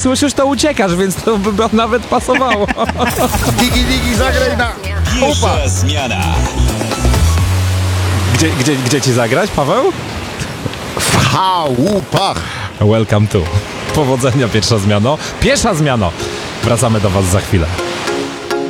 słyszysz, to uciekasz, więc to by nawet pasowało. Digi, zagraj na... Pierwsza zmiana. Gdzie ci zagrać, Paweł? W chałupach. Welcome to. Powodzenia, pierwsza zmiano. Pierwsza zmiano. Wracamy do was za chwilę.